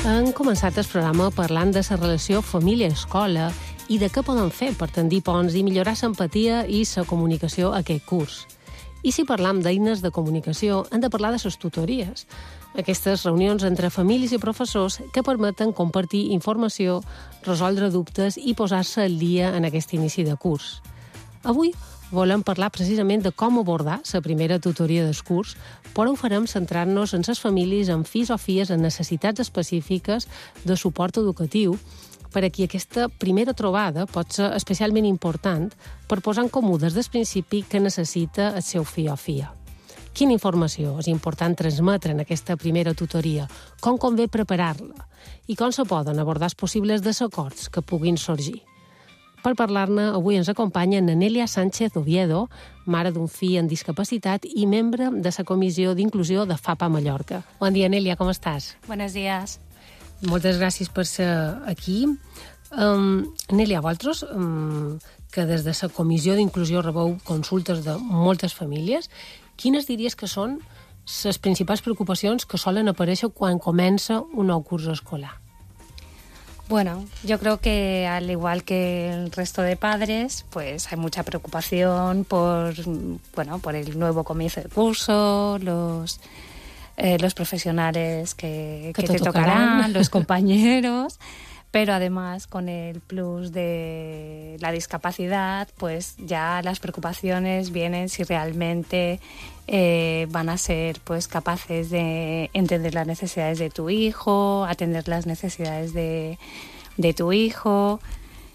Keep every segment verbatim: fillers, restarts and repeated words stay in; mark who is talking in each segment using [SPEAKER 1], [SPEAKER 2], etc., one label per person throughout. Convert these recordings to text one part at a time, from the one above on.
[SPEAKER 1] Han començat el programa parlant de la relació família-escola i de què poden fer per tendir ponts i millorar l'empatia i la comunicació a aquest curs. I si parlam d'eines de comunicació, hem de parlar de les tutories. Aquestes reunions entre famílies i professors que permeten compartir informació, resoldre dubtes i posar-se al dia en aquest inici de curs. Avui volem parlar precisament de com abordar la primera tutoria del curs, però ho farem centrant-nos en les famílies amb fills o filles amb necessitats específiques de suport educatiu, per a qui aquesta primera trobada pot ser especialment important per posar en comú des del principi que necessita el seu fill o filla. Quina informació és important transmetre en aquesta primera tutoria? Com convé preparar-la? I com se poden abordar els possibles desacords que puguin sorgir? Per parlar-ne, avui ens acompanya Nenelia Sánchez Oviedo, mare d'un fill amb discapacitat i membre de la Comissió d'Inclusió de FAPA Mallorca. Bon dia, Nelia, com estàs?
[SPEAKER 2] Buenos días.
[SPEAKER 1] Moltes gràcies per ser aquí. Um, Nelia, vosaltres, um, que des de la Comissió d'Inclusió rebeu consultes de moltes famílies, quines diries que són les principals preocupacions que solen aparèixer quan comença un nou curs escolar?
[SPEAKER 2] Bueno, yo creo que al igual que el resto de padres, pues hay mucha preocupación por, bueno, por el nuevo comienzo del curso, los, eh, los profesionales que, que, que te, te tocarán, tocarán, los compañeros, pero además con el plus de la discapacidad, pues ya las preocupaciones vienen si realmente eh, van a ser pues capaces de entender las necesidades de tu hijo, atender las necesidades de, de tu hijo.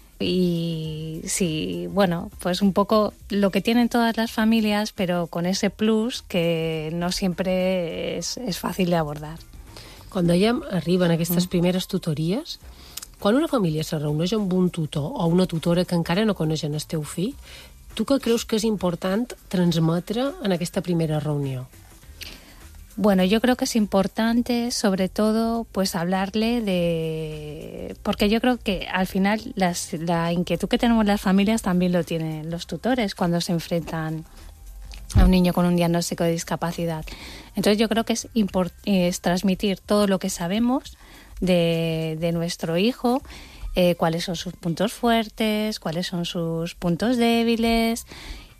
[SPEAKER 2] Y sí, bueno, pues un poco lo que tienen todas las familias, pero con ese plus que no siempre es, es fàcil d'abordar.
[SPEAKER 1] Quan dèiem, arriben aquestes mm. primeres tutories, quan una família se reuneix amb un tutor o una tutora que encara no coneixen el teu fill, tu què creus que és important transmetre en aquesta primera reunió?
[SPEAKER 2] Bueno, yo creo que es importante, sobre todo, pues hablarle de... Porque yo creo que al final las, la inquietud que tenemos las familias también lo tienen los tutores cuando se enfrentan a un niño con un diagnóstico de discapacidad. Entonces yo creo que es, import, es transmitir todo lo que sabemos de, de nuestro hijo, eh, cuáles son sus puntos fuertes, cuáles son sus puntos débiles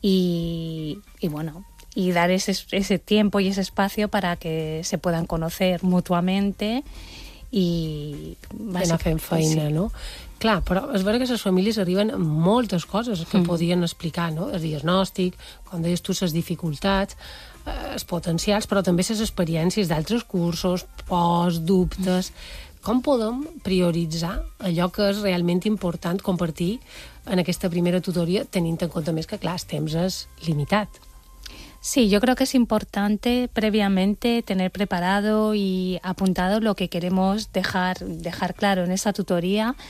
[SPEAKER 2] y, y bueno... y dar ese, ese tiempo y ese espacio para que se puedan conocer mutuamente i...
[SPEAKER 1] Anar fent feina, sí. No? Clar, però és vera que les famílies arriben amb moltes coses que mm. podien explicar, no? El diagnòstic, com deies tu, les dificultats, eh, els potencials, però també les experiències d'altres cursos, pors, dubtes... Mm. Com podem prioritzar allò que és realment important compartir en aquesta primera tutoria, tenint en compte més que, clar, el temps és limitat?
[SPEAKER 2] Sí, yo creo que es importante previamente tener preparado y apuntado lo que queremos dejar, dejar claro en esa tutoría